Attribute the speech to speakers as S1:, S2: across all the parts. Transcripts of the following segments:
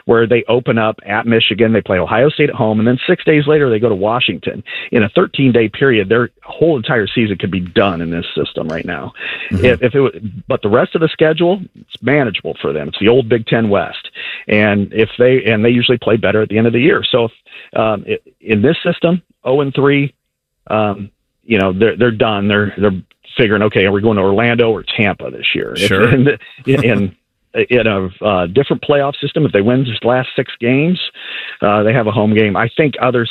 S1: where they open up at Michigan, they play Ohio State at home, and then 6 days later they go to Washington. In a 13-day period, their whole entire season could be done in this system right now. But the rest of the schedule, it's manageable for them. It's the old Big Ten West, and they usually play better at the end of the year. So in this system, 0-3, they're done. They're figuring, okay, are we going to Orlando or Tampa this year?
S2: Sure.
S1: In a different playoff system, if they win just last 6 games, they have a home game. I think other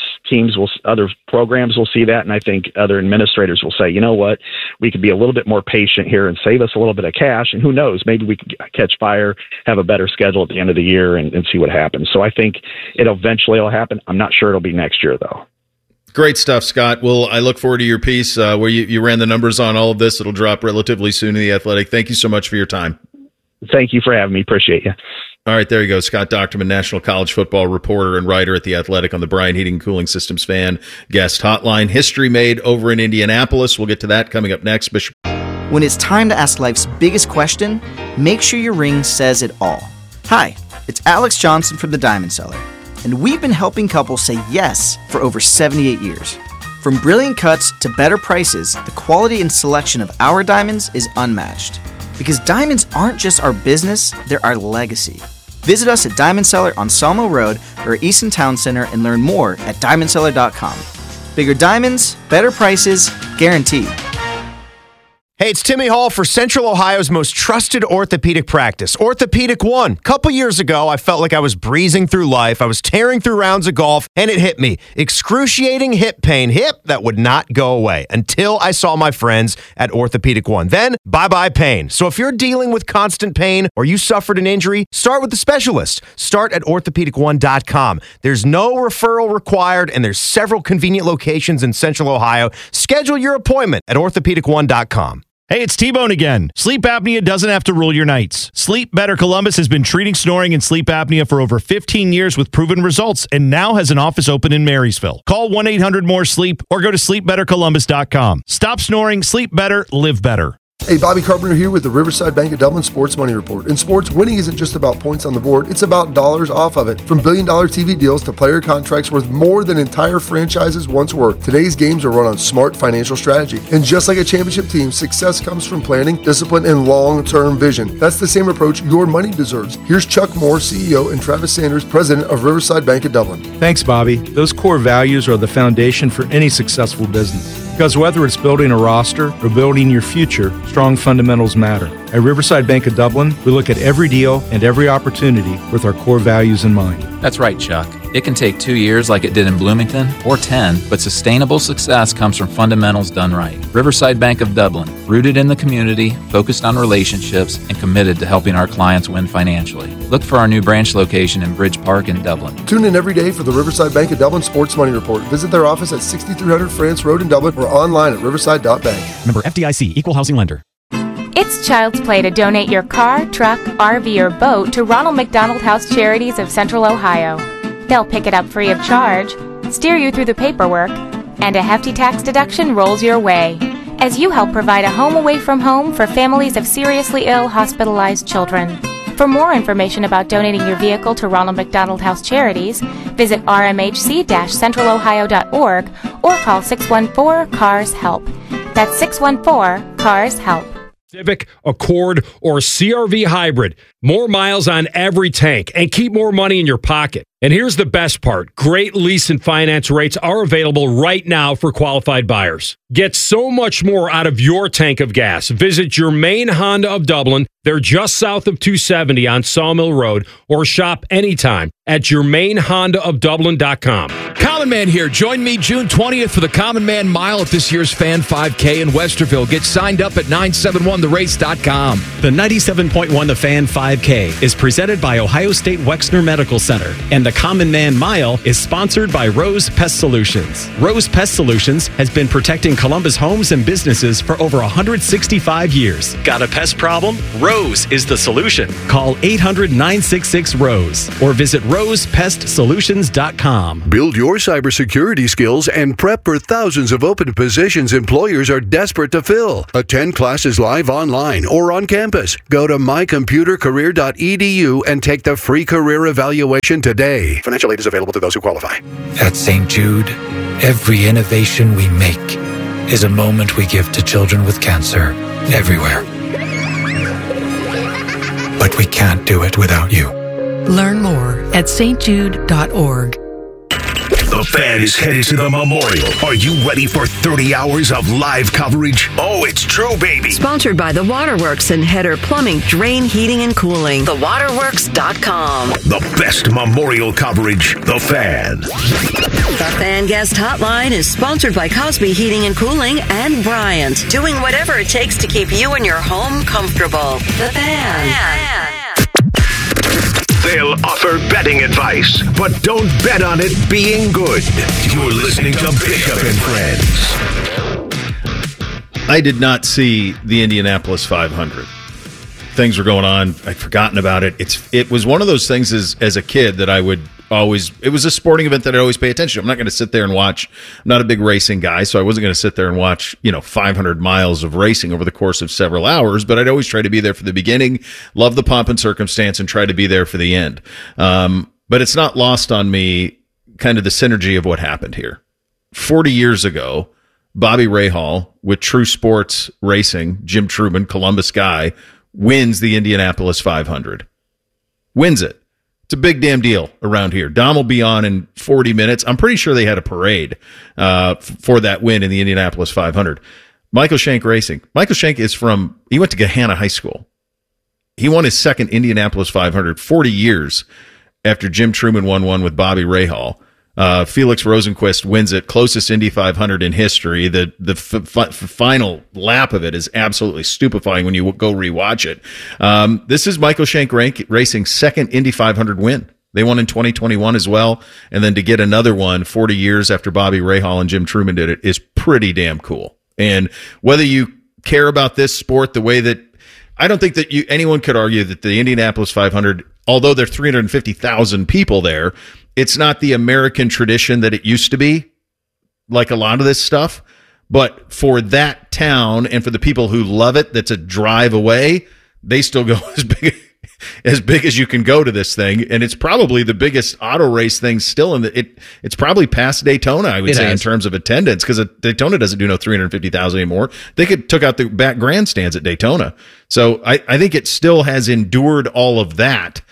S1: programs will see that, and I think other administrators will say, you know what, we could be a little bit more patient here and save us a little bit of cash, and who knows, maybe we could catch fire, have a better schedule at the end of the year, and see what happens. So I think it eventually will happen. I'm not sure it'll be next year, though.
S2: Great stuff, Scott. Well, I look forward to your piece where you ran the numbers on all of this. It'll drop relatively soon in The Athletic. Thank you so much for your time.
S1: Thank you for having me. Appreciate you.
S2: All right, there you go. Scott Docterman, national college football reporter and writer at The Athletic on the Bryant Heating and Cooling Systems fan guest hotline. History made over in Indianapolis. We'll get to that coming up next. Bishop.
S3: When it's time to ask life's biggest question, make sure your ring says it all. Hi, it's Alex Johnson from the Diamond Cellar, and we've been helping couples say yes for over 78 years. From brilliant cuts to better prices, the quality and selection of our diamonds is unmatched. Because diamonds aren't just our business, they're our legacy. Visit us at Diamond Cellar on Sawmill Road or Easton Town Center and learn more at diamondcellar.com. Bigger diamonds, better prices, guaranteed.
S4: Hey, it's Timmy Hall for Central Ohio's most trusted orthopedic practice, Orthopedic One. Couple years ago, I felt like I was breezing through life. I was tearing through rounds of golf, and it hit me. Excruciating hip pain. Hip that would not go away until I saw my friends at Orthopedic One. Then, bye-bye pain. So if you're dealing with constant pain or you suffered an injury, start with the specialist. Start at orthopedic1.com. There's no referral required, and there's several convenient locations in Central Ohio. Schedule your appointment at orthopedic1.com.
S5: Hey, it's T-Bone again. Sleep apnea doesn't have to rule your nights. Sleep Better Columbus has been treating snoring and sleep apnea for over 15 years with proven results and now has an office open in Marysville. Call 1-800-MORE-SLEEP or go to sleepbettercolumbus.com. Stop snoring, sleep better, live better.
S6: Hey, Bobby Carpenter here with the Riverside Bank of Dublin Sports Money Report. In sports, winning isn't just about points on the board, it's about dollars off of it. From billion-dollar TV deals to player contracts worth more than entire franchises once were, today's games are run on smart financial strategy. And just like a championship team, success comes from planning, discipline, and long-term vision. That's the same approach your money deserves. Here's Chuck Moore, CEO, and Travis Sanders, president of Riverside Bank of Dublin.
S7: Thanks, Bobby. Those core values are the foundation for any successful business. Because whether it's building a roster or building your future, strong fundamentals matter. At Riverside Bank of Dublin, we look at every deal and every opportunity with our core values in mind.
S8: That's right, Chuck. It can take 2 years like it did in Bloomington, or 10, but sustainable success comes from fundamentals done right. Riverside Bank of Dublin, rooted in the community, focused on relationships, and committed to helping our clients win financially. Look for our new branch location in Bridge Park in Dublin.
S6: Tune in every day for the Riverside Bank of Dublin Sports Money Report. Visit their office at 6300 France Road in Dublin or online at riverside.bank.
S9: Member FDIC, Equal Housing Lender.
S10: It's child's play to donate your car, truck, RV, or boat to Ronald McDonald House Charities of Central Ohio. They'll pick it up free of charge, steer you through the paperwork, and a hefty tax deduction rolls your way as you help provide a home away from home for families of seriously ill, hospitalized children. For more information about donating your vehicle to Ronald McDonald House Charities, visit rmhc-centralohio.org or call 614-CARS-HELP. That's 614-CARS-HELP.
S11: Civic, Accord, or CR-V Hybrid. More miles on every tank and keep more money in your pocket. And here's the best part. Great lease and finance rates are available right now for qualified buyers. Get so much more out of your tank of gas. Visit Germain Honda of Dublin. They're just south of 270 on Sawmill Road, or shop anytime at GermainHondaofDublin.com.
S12: Common Man here. Join me June 20th for the Common Man Mile at this year's Fan 5K in Westerville. Get signed up at 971therace.com.
S9: The 97.1 The Fan 5K is presented by Ohio State Wexner Medical Center and the The Common Man Mile is sponsored by Rose Pest Solutions. Rose Pest Solutions has been protecting Columbus homes and businesses for over 165 years. Got a pest problem? Rose is the solution. Call 800-966-ROSE or visit rosepestsolutions.com.
S13: Build your cybersecurity skills and prep for thousands of open positions employers are desperate to fill. Attend classes live online or on campus. Go to mycomputercareer.edu and take the free career evaluation today. Financial aid is available to those who qualify.
S14: At St. Jude, every innovation we make is a moment we give to children with cancer everywhere. But we can't do it without you.
S15: Learn more at stjude.org.
S16: The Fan is headed to the Memorial. Are you ready for 30 hours of live coverage? Oh, it's true, baby.
S17: Sponsored by The Waterworks and Header Plumbing, Drain, Heating, and Cooling. TheWaterworks.com.
S16: The best Memorial coverage, The Fan.
S17: The Fan Guest Hotline is sponsored by Cosby Heating and Cooling and Bryant. Doing whatever it takes to keep you and your home comfortable. The Fan.
S16: They'll offer betting advice, but don't bet on it being good. You're listening to Bishop and Friends.
S2: I did not see the Indianapolis 500. Things were going on. I'd forgotten about it. It was one of those things as a kid that I would always, it was a sporting event that I'd always pay attention to. I'm not going to sit there and watch. I'm not a big racing guy, so I wasn't going to sit there and watch, 500 miles of racing over the course of several hours, but I'd always try to be there for the beginning, love the pomp and circumstance, and try to be there for the end. But it's not lost on me kind of the synergy of what happened here. 40 years ago, Bobby Rahal with True Sports Racing, Jim Truman, Columbus guy, wins the Indianapolis 500. Wins it. It's a big damn deal around here. Dom will be on in 40 minutes. I'm pretty sure they had a parade for that win in the Indianapolis 500. Michael Shank Racing. Michael Shank he went to Gahanna High School. He won his second Indianapolis 500 40 years after Jim Truman won one with Bobby Rahal. Felix Rosenquist wins it, closest Indy 500 in history. The final lap of it is absolutely stupefying when you go rewatch it. This is Michael Shank Racing's second Indy 500 win. They won in 2021 as well, and then to get another one 40 years after Bobby Rahal and Jim Truman did it is pretty damn cool. And whether you care about this sport the way that, I don't think that anyone could argue that the Indianapolis 500, although there are 350,000 people there, it's not the American tradition that it used to be, like a lot of this stuff. But for that town and for the people who love it, that's a drive away, they still go as big as you can go to this thing. And it's probably the biggest auto race thing still it's probably past Daytona, I would say, in terms of attendance, because Daytona doesn't do 350,000 anymore. They took out the back grandstands at Daytona. So I think it still has endured all of that.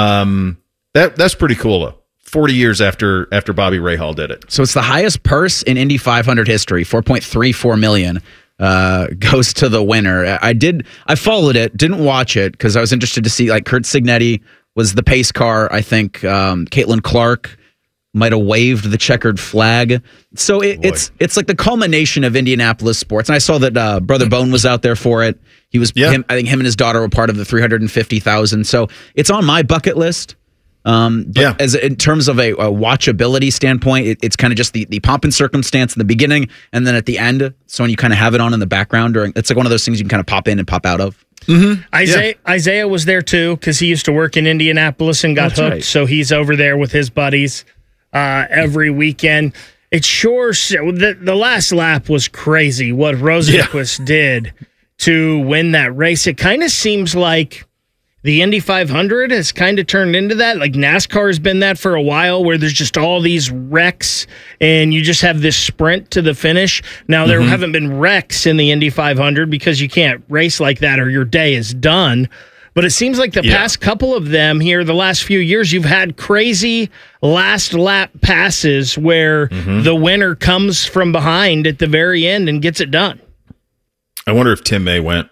S2: That's pretty cool, though. 40 years after Bobby Rahal did it.
S18: So it's the highest purse in Indy 500 history, $4.34 million. Goes to the winner. I followed it, didn't watch it because I was interested to see, like, Kurt Signetti was the pace car. I think Caitlin Clark might have waved the checkered flag. So it's like the culmination of Indianapolis sports. And I saw that Brother Bone was out there for it. He was, I think him and his daughter were part of the 350,000. So it's on my bucket list. As in terms of a watchability standpoint, it's kind of just the pomp and circumstance in the beginning, and then at the end, so when you kind of have it on in the background, it's like one of those things you can kind of pop in and pop out of.
S19: Mm-hmm. Isaiah was there too because he used to work in Indianapolis and got hooked, so he's over there with his buddies every weekend. It's sure the last lap was crazy. What Rosenquist did to win that race, it kind of seems like the Indy 500 has kind of turned into that. Like NASCAR has been that for a while, where there's just all these wrecks and you just have this sprint to the finish. Now, there haven't been wrecks in the Indy 500 because you can't race like that or your day is done. But it seems like the past couple of them here, the last few years, you've had crazy last lap passes where the winner comes from behind at the very end and gets it done.
S2: I wonder if Tim May went.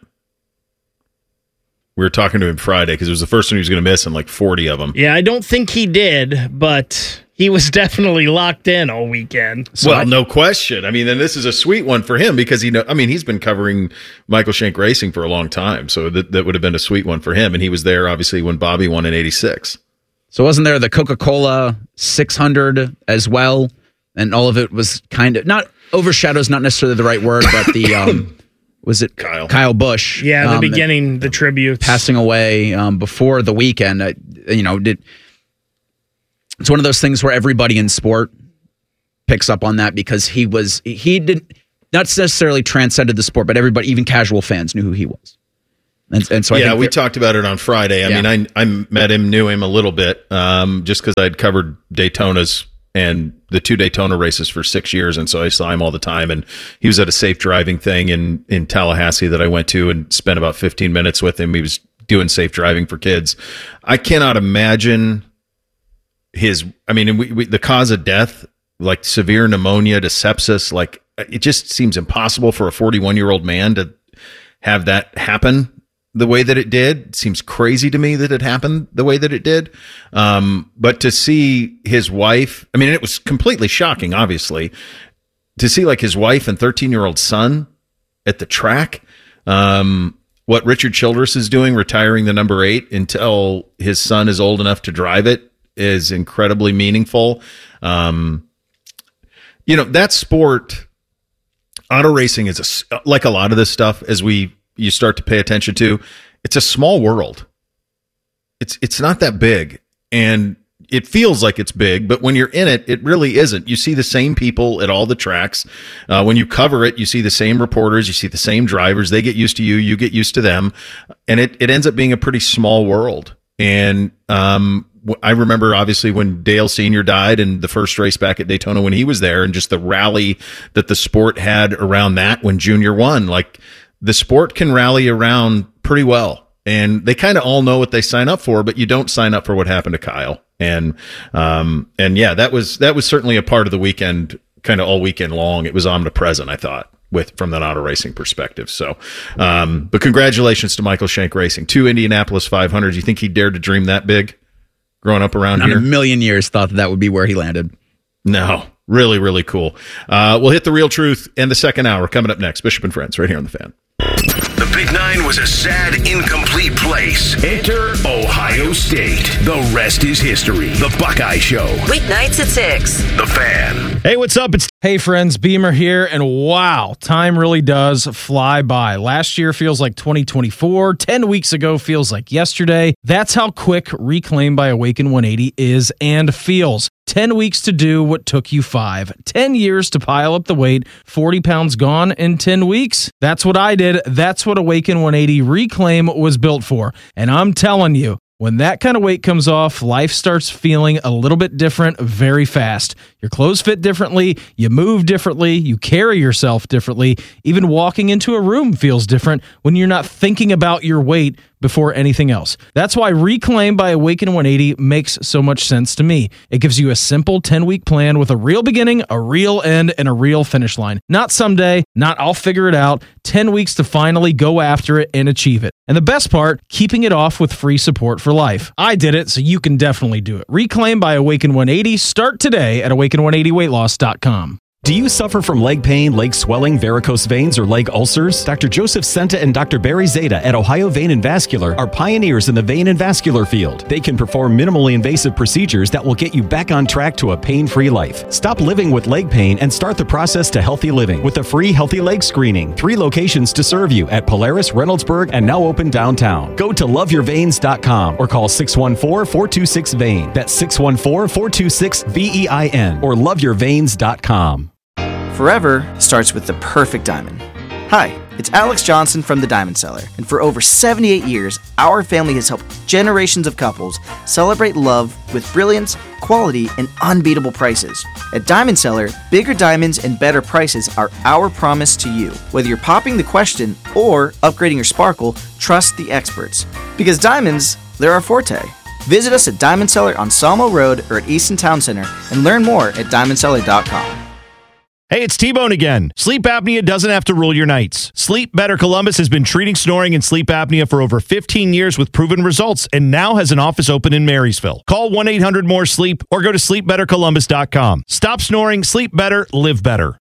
S2: We were talking to him Friday because it was the first one he was going to miss in like 40 of them.
S19: Yeah, I don't think he did, but he was definitely locked in all weekend.
S2: So no question. I mean, then this is a sweet one for him because he's been covering Michael Shank Racing for a long time, so that would have been a sweet one for him. And he was there obviously when Bobby won in '86.
S18: So wasn't there the Coca-Cola 600 as well? And all of it was kind of, not overshadows, not necessarily the right word, but the, was it Kyle Busch?
S19: Yeah, the beginning, the tributes.
S18: Passing away before the weekend. It's one of those things where everybody in sport picks up on that because he did not necessarily transcended the sport, but everybody, even casual fans, knew who he was. And so I think
S2: we talked about it on Friday. I mean, I met him, knew him a little bit, just because I'd covered Daytona's and the 2 Daytona races for 6 years, and so I saw him all the time. And he was at a safe driving thing in Tallahassee that I went to and spent about 15 minutes with him. He was doing safe driving for kids. I cannot imagine the cause of death, like severe pneumonia to sepsis, like it just seems impossible for a 41-year-old man to have that happen the way that it did. It seems crazy to me that it happened the way that it did. But to see his wife, I mean, it was completely shocking, obviously, to see like his wife and 13-year-old son at the track. What Richard Childress is doing, retiring the number 8 until his son is old enough to drive it, is incredibly meaningful. That sport, auto racing is like a lot of this stuff as you start to pay attention to, it's a small world. It's not that big, and it feels like it's big, but when you're in it, it really isn't. You see the same people at all the tracks. When you cover it, you see the same reporters, you see the same drivers. They get used to you, you get used to them, and it ends up being a pretty small world. And I remember, obviously, when Dale Sr. died in the first race back at Daytona when he was there, and just the rally that the sport had around that when Junior won. Like, the sport can rally around pretty well, and they kind of all know what they sign up for, but you don't sign up for what happened to Kyle. And that was certainly a part of the weekend, kind of all weekend long. It was omnipresent, I thought, from that auto racing perspective. So, but congratulations to Michael Shank Racing, 2 Indianapolis 500s. You think he dared to dream that big growing up around here?
S18: Not a million years thought that would be where he landed.
S2: No. Really, really cool. We'll hit the real truth in the second hour coming up next. Bishop and Friends right here on The Fan.
S16: The Big 9 was a sad, incomplete place. Enter Ohio State. The rest is history. The Buckeye Show.
S17: Weeknights at 6.
S16: The Fan.
S5: Hey, what's up?
S20: Hey, friends. Beamer here. And wow, time really does fly by. Last year feels like 2024. 10 weeks ago feels like yesterday. That's how quick Reclaim by Awaken 180 is and feels. 10 weeks to do what took you 5. 10 years to pile up the weight. 40 pounds gone in 10 weeks. That's what I did. That's what Awaken 180 Reclaim was built for. And I'm telling you, when that kind of weight comes off, life starts feeling a little bit different very fast. Your clothes fit differently, you move differently, you carry yourself differently. Even walking into a room feels different when you're not thinking about your weight before anything else. That's why Reclaim by Awaken 180 makes so much sense to me. It gives you a simple 10-week plan with a real beginning, a real end, and a real finish line. Not someday, not I'll figure it out. 10 weeks to finally go after it and achieve it. And the best part, keeping it off with free support for life. I did it, so you can definitely do it. Reclaim by Awaken 180. Start today at awaken180weightloss.com.
S9: Do you suffer from leg pain, leg swelling, varicose veins, or leg ulcers? Dr. Joseph Senta and Dr. Barry Zeta at Ohio Vein and Vascular are pioneers in the vein and vascular field. They can perform minimally invasive procedures that will get you back on track to a pain-free life. Stop living with leg pain and start the process to healthy living with a free Healthy Leg Screening. 3 locations to serve you at Polaris, Reynoldsburg, and now open downtown. Go to loveyourveins.com or call 614-426-VEIN. That's 614-426-VEIN or loveyourveins.com.
S3: Forever starts with the perfect diamond. Hi, it's Alex Johnson from The Diamond Seller, and for over 78 years, our family has helped generations of couples celebrate love with brilliance, quality, and unbeatable prices. At Diamond Seller, bigger diamonds and better prices are our promise to you. Whether you're popping the question or upgrading your sparkle, trust the experts. Because diamonds, they're our forte. Visit us at Diamond Seller on Salmo Road or at Easton Town Center and learn more at diamondseller.com.
S5: Hey, it's T-Bone again. Sleep apnea doesn't have to rule your nights. Sleep Better Columbus has been treating snoring and sleep apnea for over 15 years with proven results and now has an office open in Marysville. Call 1-800-MORE-SLEEP or go to sleepbettercolumbus.com. Stop snoring, sleep better, live better.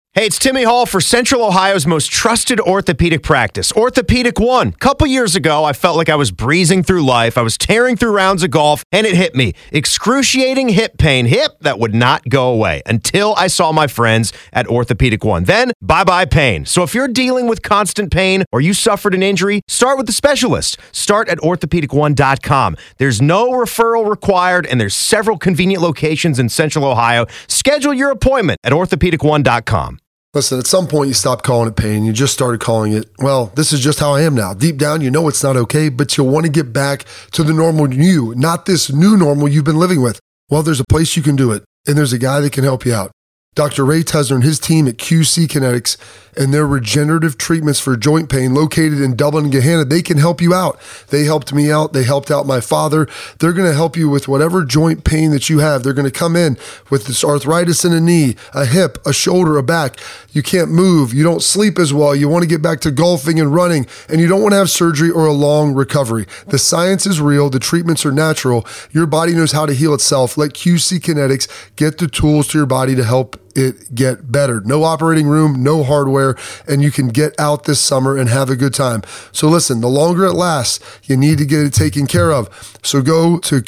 S4: Hey, it's Timmy Hall for Central Ohio's most trusted orthopedic practice, Orthopedic One. Couple years ago, I felt like I was breezing through life. I was tearing through rounds of golf, and it hit me. Excruciating hip pain. Hip that would not go away until I saw my friends at Orthopedic One. Then, bye-bye pain. So if you're dealing with constant pain or you suffered an injury, start with the specialist. Start at orthopedic1.com. There's no referral required, and there's several convenient locations in Central Ohio. Schedule your appointment at orthopedic1.com.
S6: Listen, at some point you stopped calling it pain. You just started calling it, well, this is just how I am now. Deep down, you know it's not okay, but you'll want to get back to the normal you, not this new normal you've been living with. Well, there's a place you can do it, and there's a guy that can help you out. Dr. Ray Tesner and his team at QC Kinetics and their regenerative treatments for joint pain located in Dublin and Gahanna, they can help you out. They helped me out. They helped out my father. They're going to help you with whatever joint pain that you have. They're going to come in with this arthritis in a knee, a hip, a shoulder, a back. You can't move. You don't sleep as well. You want to get back to golfing and running, and you don't want to have surgery or a long recovery. The science is real. The treatments are natural. Your body knows how to heal itself. Let QC Kinetics get the tools to your body to help it get better. No operating room, no hardware, and you can get out this summer and have a good time. So listen, the longer it lasts, you need to get it taken care of. So go to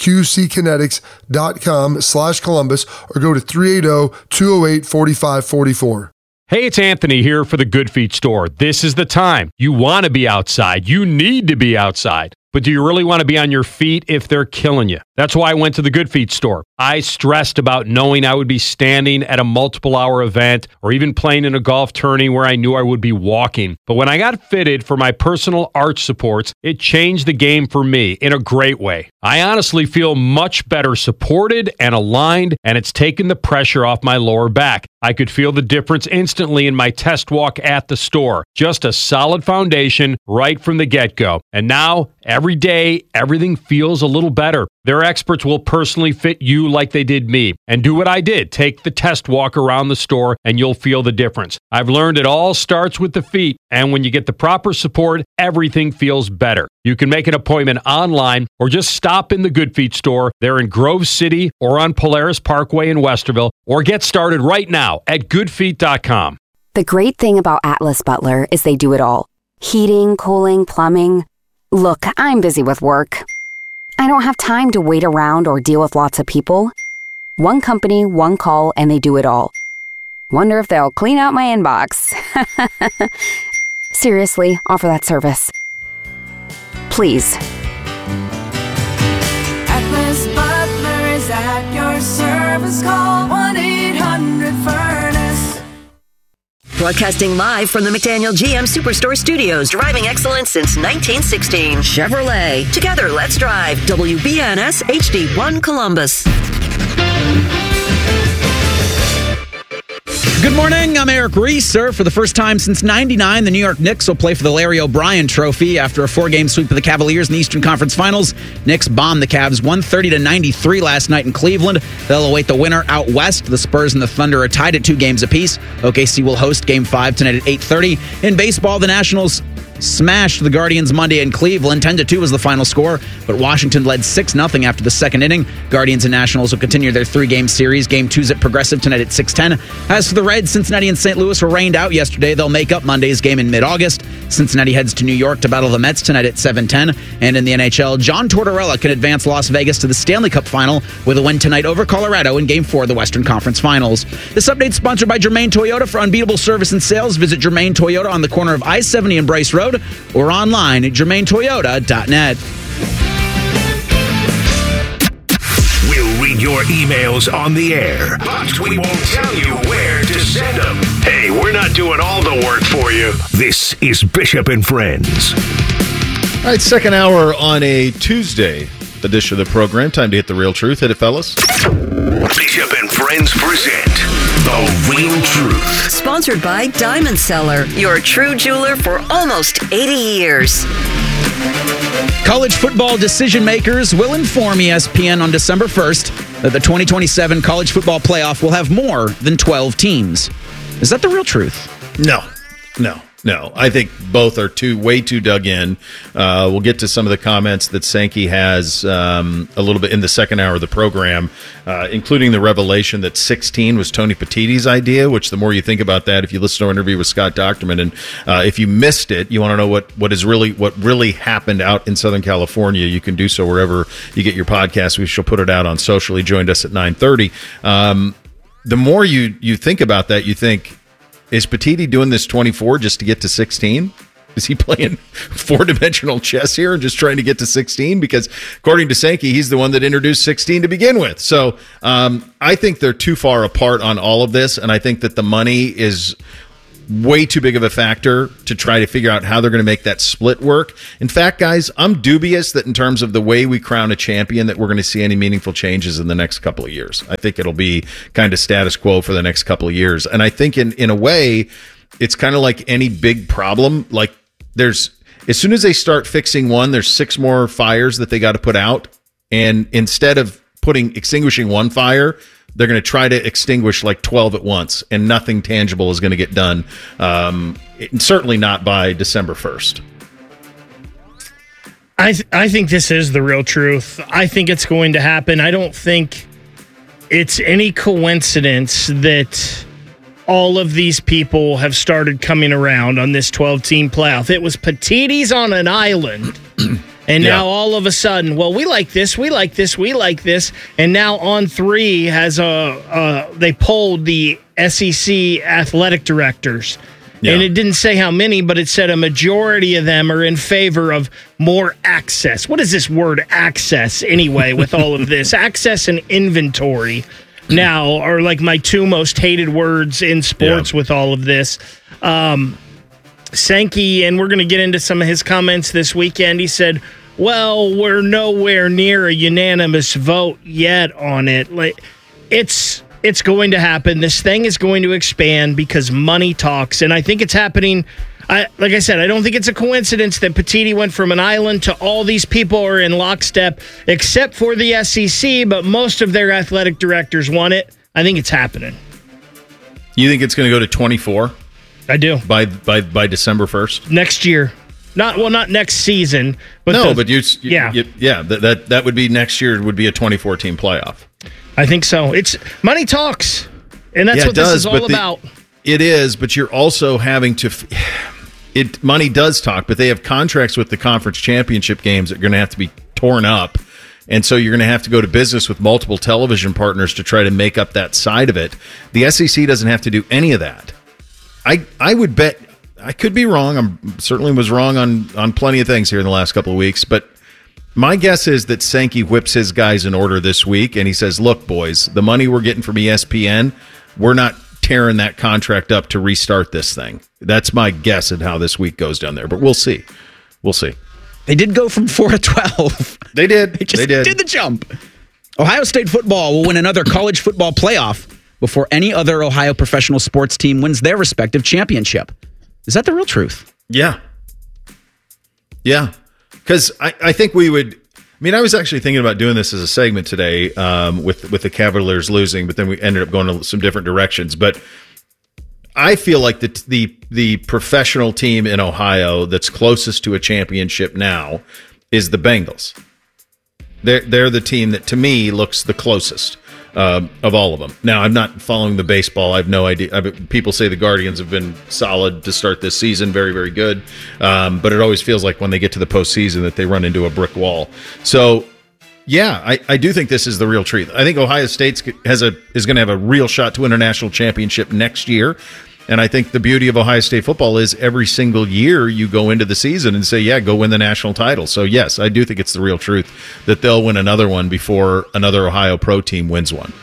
S6: qckinetics.com/Columbus or go to 380-208-4544.
S11: Hey, it's Anthony here for the Good Feet store. This is the time. You want to be outside. You need to be outside. But do you really want to be on your feet if they're killing you? That's why I went to the Good Feet store. I stressed about knowing I would be standing at a multiple-hour event or even playing in a golf tourney where I knew I would be walking. But when I got fitted for my personal arch supports, it changed the game for me in a great way. I honestly feel much better supported and aligned, and it's taken the pressure off my lower back. I could feel the difference instantly in my test walk at the store. Just a solid foundation right from the get-go. And now, every day, everything feels a little better. Their experts will personally fit you like they did me. And do what I did. Take the test walk around the store and you'll feel the difference. I've learned it all starts with the feet. And when you get the proper support, everything feels better. You can make an appointment online or just stop in the Good Feet store. They're in Grove City or on Polaris Parkway in Westerville. Or get started right now at goodfeet.com.
S21: The great thing about Atlas Butler is they do it all. Heating, cooling, plumbing. Look, I'm busy with work. I don't have time to wait around or deal with lots of people. One company, one call, and they do it all. Wonder if they'll clean out my inbox. Seriously, offer that service. Please.
S22: Atlas Butler is at your service. Call 1-800-FURNACE.
S17: Broadcasting live from the McDaniel GM Superstore Studios, driving excellence since 1916. Chevrolet. Together, let's drive. WBNS HD1 Columbus.
S18: Good morning. I'm Eric Reeser. For the first time since '99, the New York Knicks will play for the Larry O'Brien Trophy. After a 4-game sweep of the Cavaliers in the Eastern Conference Finals, Knicks bombed the Cavs 130-93 last night in Cleveland. They'll await the winner out west. The Spurs and the Thunder are tied at 2 games apiece. OKC will host Game 5 tonight at 8:30. In baseball, the Nationals smashed the Guardians Monday in Cleveland. 10-2 was the final score, but Washington led 6-0 after the second inning. Guardians and Nationals will continue their 3-game series. Game 2's at Progressive tonight at 6:10. As for the Reds, Cincinnati and St. Louis were rained out yesterday. They'll make up Monday's game in mid-August. Cincinnati heads to New York to battle the Mets tonight at 7:10. And in the NHL, John Tortorella can advance Las Vegas to the Stanley Cup Final with a win tonight over Colorado in Game 4 of the Western Conference Finals. This update is sponsored by Germain Toyota. For unbeatable service and sales, visit Germain Toyota on the corner of I-70 and Bryce Road, or online at germaintoyota.net.
S16: We'll read your emails on the air, but we won't tell you where to send them. Hey, we're not doing all the work for you. This is Bishop and Friends.
S2: All right, second hour on a Tuesday edition of the program. Time to hit the real truth. Hit it, fellas.
S16: Bishop and Friends present The Real Truth.
S17: Sponsored by Diamond Seller, your true jeweler for almost 80 years.
S18: College football decision makers will inform ESPN on December 1st that the 2027 college football playoff will have more than 12 teams. Is that the real truth?
S2: No. No, I think both are way too dug in. We'll get to some of the comments that Sankey has a little bit in the second hour of the program, including the revelation that 16 was Tony Petitti's idea, which the more you think about that, if you listen to our interview with Scott Docterman, and if you missed it, you want to know what really happened out in Southern California, you can do so wherever you get your podcast. We shall put it out on social. He joined us at 9:30. The more you think about that, you think, is Petitti doing this 24 just to get to 16? Is he playing four-dimensional chess here and just trying to get to 16? Because according to Sankey, he's the one that introduced 16 to begin with. So I think they're too far apart on all of this, and I think that the money is way too big of a factor to try to figure out how they're going to make that split work. In fact, guys, I'm dubious that in terms of the way we crown a champion that we're going to see any meaningful changes in the next couple of years. I think it'll be kind of status quo for the next couple of years. And I think in a way, it's kind of like any big problem. Like as soon as they start fixing one, there's 6 more fires that they got to put out. And instead of extinguishing one fire, they're going to try to extinguish like 12 at once, and nothing tangible is going to get done. Certainly not by December 1st.
S19: I think this is the real truth. I think it's going to happen. I don't think it's any coincidence that all of these people have started coming around on this 12-team playoff. It was Petitti's on an island. And now all of a sudden, well, we like this, we like this, we like this. And now On3 has they polled the SEC athletic directors. Yeah. And it didn't say how many, but it said a majority of them are in favor of more access. What is this word access anyway with all of this? Access and inventory now are like my 2 most hated words in sports with all of this. Sankey, and we're going to get into some of his comments this weekend, he said, well, we're nowhere near a unanimous vote yet on it. Like, it's going to happen. This thing is going to expand because money talks, and I think it's happening. Like I said, I don't think it's a coincidence that Petitti went from an island to all these people are in lockstep, except for the SEC, but most of their athletic directors want it. I think it's happening.
S2: You think it's going to go to 24?
S19: I do.
S2: By December 1st?
S19: Next year. Not next season. But
S2: that would be next year would be a 24-team playoff.
S19: I think so. It's money talks, and that's what this is all about.
S2: It is, but you're also having to. Money does talk, but they have contracts with the conference championship games that are going to have to be torn up, and so you're going to have to go to business with multiple television partners to try to make up that side of it. The SEC doesn't have to do any of that. I would bet. I could be wrong. I certainly was wrong on plenty of things here in the last couple of weeks, but my guess is that Sankey whips his guys in order this week, and he says, look, boys, the money we're getting from ESPN, we're not tearing that contract up to restart this thing. That's my guess at how this week goes down there, but we'll see. We'll see.
S18: They did go from 4 to 12.
S2: They did.
S18: They did the jump. Ohio State football will win another college football playoff before any other Ohio professional sports team wins their respective championship. Is that the real truth?
S2: Yeah. Yeah. Because I think we would. I mean, I was actually thinking about doing this as a segment today with the Cavaliers losing, but then we ended up going in some different directions. But I feel like the professional team in Ohio that's closest to a championship now is the Bengals. They're the team that, to me, looks the closest of all of them. Now, I'm not following the baseball. I have no idea. People say the Guardians have been solid to start this season, very, very good. But it always feels like when they get to the postseason that they run into a brick wall. So, yeah, I do think this is the real truth. I think Ohio State is going to have a real shot to win a national championship next year. And I think the beauty of Ohio State football is every single year you go into the season and say, yeah, go win the national title. So, yes, I do think it's the real truth that they'll win another one before another Ohio pro team wins one.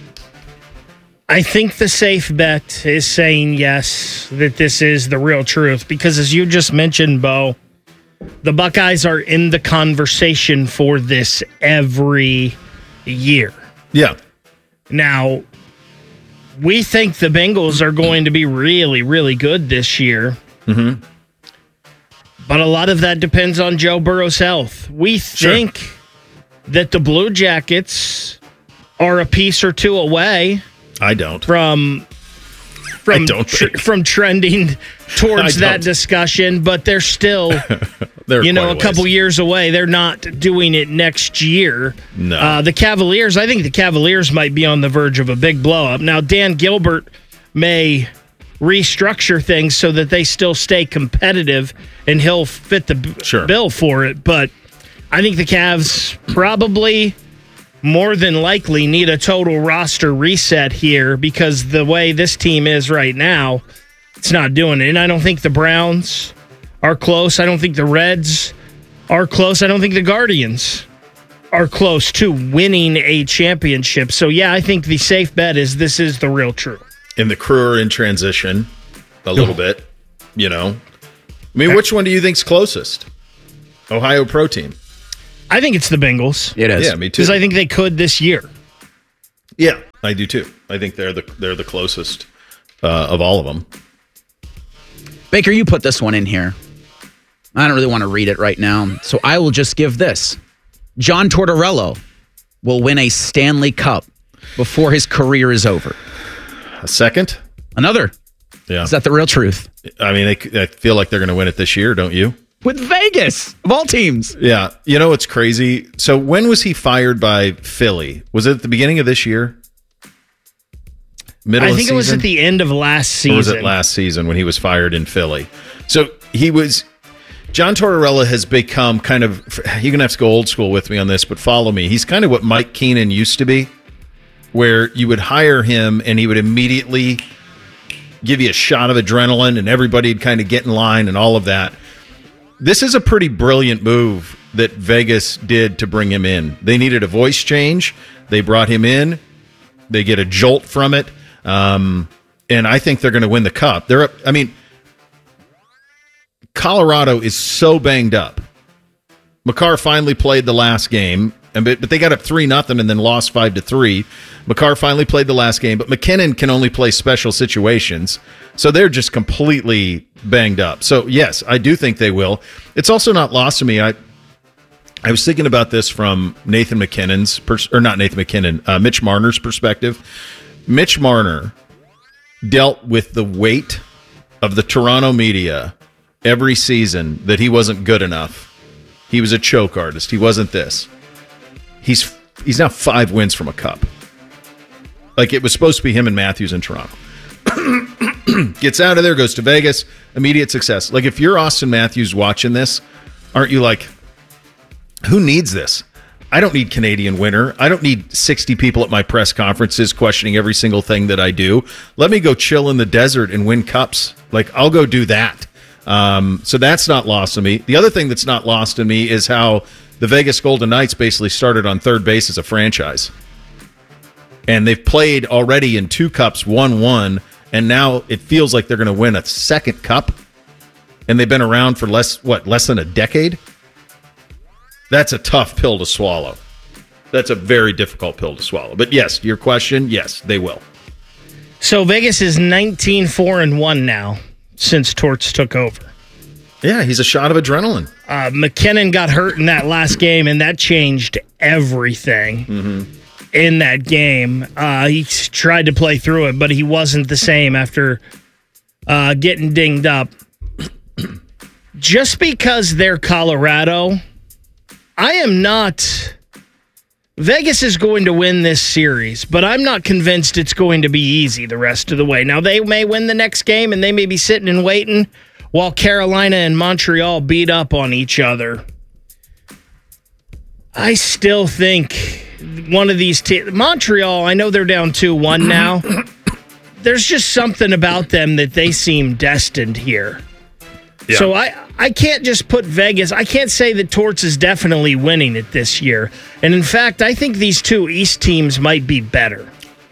S19: I think the safe bet is saying yes, that this is the real truth. Because as you just mentioned, Bo, the Buckeyes are in the conversation for this every year.
S2: Yeah.
S19: Now, we think the Bengals are going to be really, really good this year.
S2: Mm-hmm.
S19: But a lot of that depends on Joe Burrow's health. We think that the Blue Jackets are a piece or two away.
S2: I don't.
S19: From from trending towards that discussion, but they're still, a couple years away. They're not doing it next year.
S2: No.
S19: The Cavaliers, I think the Cavaliers might be on the verge of a big blow-up. Now, Dan Gilbert may restructure things so that they still stay competitive, and he'll fit the bill for it, but I think the Cavs probably more than likely need a total roster reset here because the way this team is right now, it's not doing it. And I don't think the Browns are close. I don't think the Reds are close. I don't think the Guardians are close to winning a championship. So, yeah, I think the safe bet is this is the real truth.
S2: And the crew are in transition a little bit, I mean, which one do you think's closest? Ohio Pro Team.
S19: I think it's the Bengals.
S18: It is.
S2: Yeah, me too.
S19: Because I think they could this year.
S2: Yeah, I do too. I think they're the closest of all of them.
S18: Baker, you put this one in here. I don't really want to read it right now, so I will just give this. John Tortorella will win a Stanley Cup before his career is over.
S2: A second?
S18: Another.
S2: Yeah.
S18: Is that the real truth?
S2: I mean, I feel like they're going to win it this year, don't you?
S18: With Vegas, of all teams.
S2: Yeah. You know what's crazy? So when was he fired by Philly? Was it at the beginning of this year?
S19: I think it was at the end of last season.
S2: Or was it last season when he was fired in Philly? So John Tortorella has become kind of, you're going to have to go old school with me on this, but follow me. He's kind of what Mike Keenan used to be, where you would hire him and he would immediately give you a shot of adrenaline and everybody'd kind of get in line and all of that. This is a pretty brilliant move that Vegas did to bring him in. They needed a voice change. They brought him in. They get a jolt from it. And I think they're going to win the Cup. Colorado is so banged up. Makar finally played the last game, but they got up 3-0 and then lost 5-3. Makar finally played the last game, but McKinnon can only play special situations. So they're just completely banged up. So, yes, I do think they will. It's also not lost to me. I was thinking about this from Mitch Marner's perspective. Mitch Marner dealt with the weight of the Toronto media every season that he wasn't good enough. He was a choke artist. He wasn't this. He's now 5 wins from a Cup. Like, it was supposed to be him and Matthews in Toronto. Gets out of there, goes to Vegas, immediate success. Like, if you're Austin Matthews watching this, aren't you like, who needs this? I don't need Canadian winter. I don't need 60 people at my press conferences questioning every single thing that I do. Let me go chill in the desert and win cups. Like, I'll go do that. So that's not lost on me. The other thing that's not lost on me is how the Vegas Golden Knights basically started on third base as a franchise. And they've played already in 2 cups, won 1, and now it feels like they're going to win a second cup. And they've been around for less than a decade? That's a tough pill to swallow. That's a very difficult pill to swallow. But yes, your question, yes, they will.
S19: So Vegas is 19-4-1 now since Torts took over.
S2: Yeah, he's a shot of adrenaline.
S19: McKinnon got hurt in that last game, and that changed everything in that game. He tried to play through it, but he wasn't the same after getting dinged up. Just because they're Colorado, I am not... Vegas is going to win this series, but I'm not convinced it's going to be easy the rest of the way. Now, they may win the next game, and they may be sitting and waiting while Carolina and Montreal beat up on each other. I still think one of these teams... Montreal, I know they're down 2-1 now. There's just something about them that they seem destined here. Yeah. So I can't just put Vegas. I can't say that Torts is definitely winning it this year. And in fact, I think these 2 East teams might be better.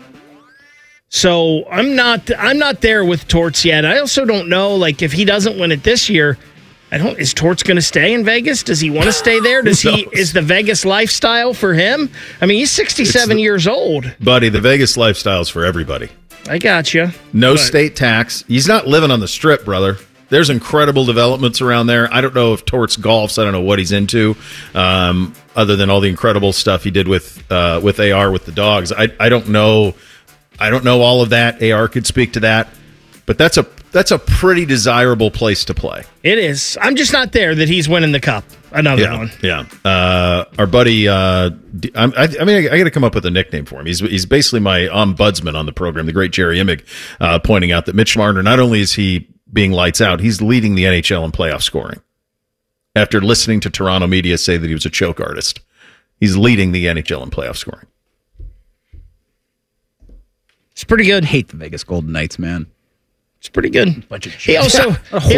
S19: So I'm not there with Torts yet. I also don't know, like, if he doesn't win it this year, is Torts going to stay in Vegas? Does he want to stay there? Is the Vegas lifestyle for him? I mean, he's 67 years old.
S2: Buddy, the Vegas lifestyle is for everybody.
S19: I got you.
S2: No state tax. He's not living on the Strip, brother. There's incredible developments around there. I don't know if Torts golfs. I don't know what he's into, other than all the incredible stuff he did with AR with the dogs. I don't know. I don't know all of that. AR could speak to that. But that's a pretty desirable place to play.
S19: It is. I'm just not there that he's winning the cup. Another one.
S2: Yeah. Our buddy, I got to come up with a nickname for him. He's basically my ombudsman on the program, the great Jerry Imig, pointing out that Mitch Marner, not only is he being lights out, he's leading the NHL in playoff scoring. After listening to Toronto media say that he was a choke artist, he's leading the NHL in playoff scoring.
S19: It's pretty good.
S18: I hate the Vegas Golden Knights, man.
S19: It's pretty good.
S18: Bunch of
S19: He also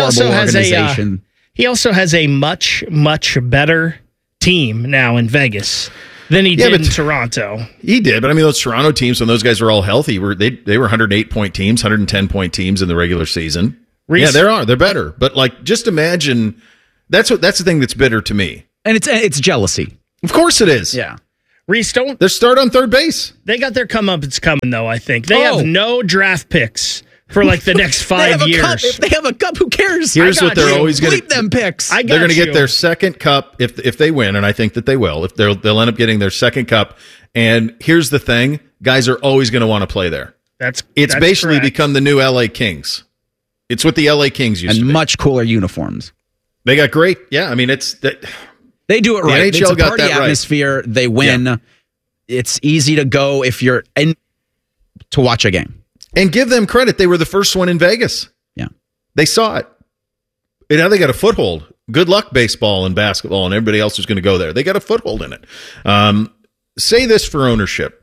S19: has a much, much better team now in Vegas than he did in Toronto.
S2: He did, but I mean, those Toronto teams, when those guys were all healthy, they were 108-point teams, 110-point teams in the regular season. They're better. But like, just imagine that's the thing that's bitter to me,
S18: and it's jealousy.
S2: Of course, it is.
S18: Yeah.
S19: Reese,
S2: they start on third base.
S19: They got their comeuppance coming, though. I think they have no draft picks for like the next 5 years.
S18: If they have a cup, who cares?
S2: Here's what they're always going to
S18: keep them picks.
S2: They're going to get their second cup if they win, and I think that they will. If they'll end up getting their second cup. And here's the thing: guys are always going to want to play there.
S19: It's
S2: basically
S19: correct.
S2: become the new LA Kings. It's what the LA Kings used to be.
S18: And much cooler uniforms.
S2: They got great. Yeah, I mean,
S18: they do it right.
S2: The NHL
S18: it's a
S2: got
S18: party
S2: that right.
S18: atmosphere. They win. Yeah. It's easy to go if you're in to watch a game.
S2: And give them credit. They were the first one in Vegas.
S18: Yeah.
S2: They saw it. And now they got a foothold. Good luck, baseball and basketball and everybody else who's going to go there. They got a foothold in it. Say this for ownership.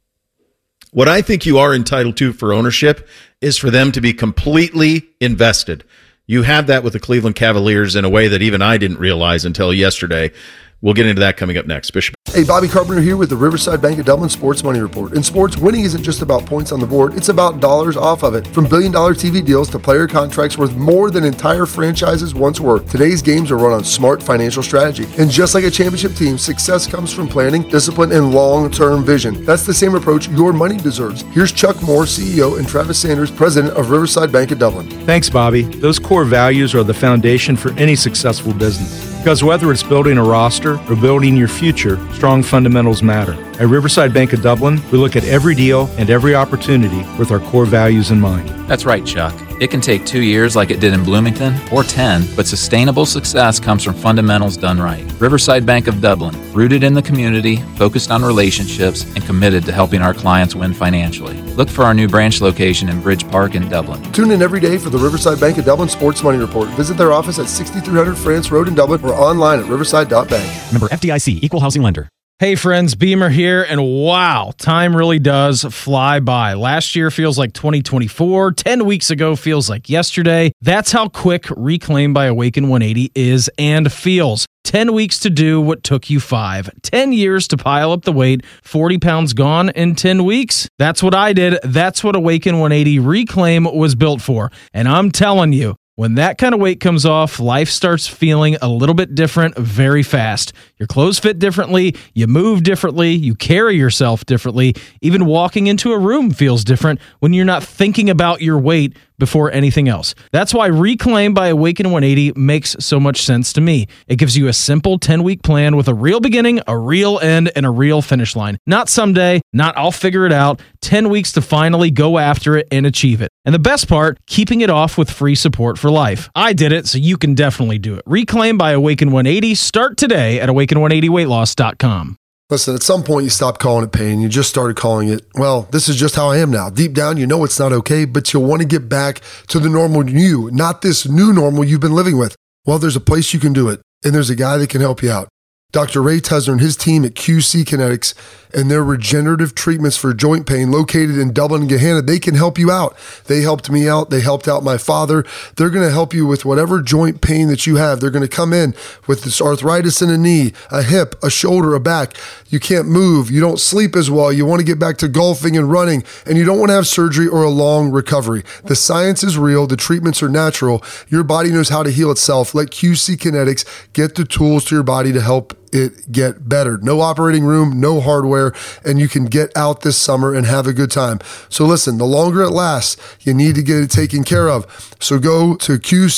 S2: What I think you are entitled to for ownership is for them to be completely invested. You have that with the Cleveland Cavaliers in a way that even I didn't realize until yesterday. We'll get into that coming up next. Bishop.
S6: Hey, Bobby Carpenter here with the Riverside Bank of Dublin Sports Money Report. In sports, winning isn't just about points on the board, it's about dollars off of it. From billion-dollar TV deals to player contracts worth more than entire franchises once were, today's games are run on smart financial strategy. And just like a championship team, success comes from planning, discipline, and long-term vision. That's the same approach your money deserves. Here's Chuck Moore, CEO, and Travis Sanders, President of Riverside Bank of Dublin.
S1: Thanks, Bobby. Those core values are the foundation for any successful business. Because whether it's building a roster or building your future, strong fundamentals matter. At Riverside Bank of Dublin, we look at every deal and every opportunity with our core values in mind.
S8: That's right, Chuck. It can take 2 years like it did in Bloomington, or 10, but sustainable success comes from fundamentals done right. Riverside Bank of Dublin, rooted in the community, focused on relationships, and committed to helping our clients win financially. Look for our new branch location in Bridge Park in Dublin.
S6: Tune in every day for the Riverside Bank of Dublin Sports Money Report. Visit their office at 6300 France Road in Dublin or online at riverside.bank.
S9: Member FDIC, Equal Housing Lender.
S20: Hey friends, Beamer here, and wow, time really does fly by. Last year feels like 2024, 10 weeks ago feels like yesterday. That's how quick Reclaim by Awaken 180 is and feels. 10 weeks to do what took you 5. 10 years to pile up the weight, 40 pounds gone in 10 weeks. That's what I did. That's what Awaken 180 Reclaim was built for. And I'm telling you, when that kind of weight comes off, life starts feeling a little bit different very fast. Your clothes fit differently, you move differently, you carry yourself differently. Even walking into a room feels different when you're not thinking about your weight before anything else. That's why Reclaim by Awaken 180 makes so much sense to me. It gives you a simple 10-week plan with a real beginning, a real end, and a real finish line. Not someday, not I'll figure it out. 10 weeks to finally go after it and achieve it. And the best part, keeping it off with free support for life. I did it, so you can definitely do it. Reclaim by Awaken 180. Start today at awaken180weightloss.com.
S6: Listen, at some point you stopped calling it pain. You just started calling it, well, this is just how I am now. Deep down, you know it's not okay, but you'll want to get back to the normal you, not this new normal you've been living with. Well, there's a place you can do it, and there's a guy that can help you out. Dr. Ray Tesner and his team at QC Kinetics and their regenerative treatments for joint pain located in Dublin and Gahanna, they can help you out. They helped me out. They helped out my father. They're going to help you with whatever joint pain that you have. They're going to come in with this arthritis in a knee, a hip, a shoulder, a back. You can't move. You don't sleep as well. You want to get back to golfing and running, and you don't want to have surgery or a long recovery. The science is real. The treatments are natural. Your body knows how to heal itself. Let QC Kinetics get the tools to your body to help it get better. No operating room, no hardware, and you can get out this summer and have a good time. So listen, the longer it lasts, you need to get it taken care of. So go to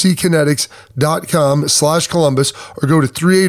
S6: qckinetics.com/Columbus or go to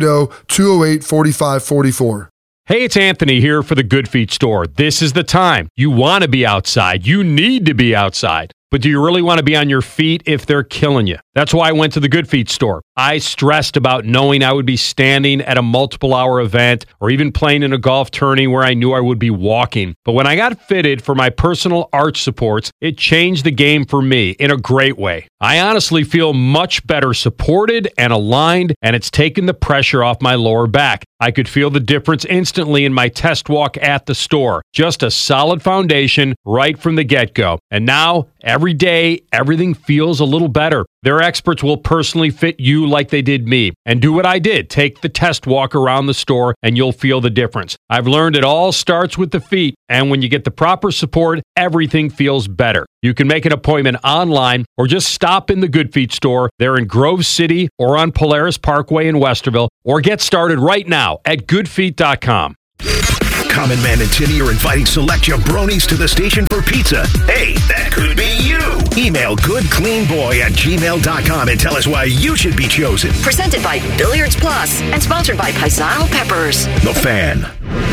S6: 380-208-4544.
S11: Hey, it's Anthony here for the Good Feet store. This is the time. You want to be outside. You need to be outside. But do you really want to be on your feet if they're killing you? That's why I went to the Good Feet store. I stressed about knowing I would be standing at a multiple-hour event or even playing in a golf tourney where I knew I would be walking. But when I got fitted for my personal arch supports, it changed the game for me in a great way. I honestly feel much better supported and aligned, and it's taken the pressure off my lower back. I could feel the difference instantly in my test walk at the store. Just a solid foundation right from the get-go. And now, every day, everything feels a little better. Their experts will personally fit you like they did me. And do what I did. Take the test walk around the store and you'll feel the difference. I've learned it all starts with the feet. And when you get the proper support, everything feels better. You can make an appointment online or just stop in the Good Feet store. They're in Grove City or on Polaris Parkway in Westerville. Or get started right now at goodfeet.com.
S16: Common Man and Tinny are inviting select jabronis to the station for pizza. Hey, that could be you. Email goodcleanboy@gmail.com and tell us why you should be chosen.
S17: Presented by Billiards Plus and sponsored by Paisano Peppers.
S16: The Fan.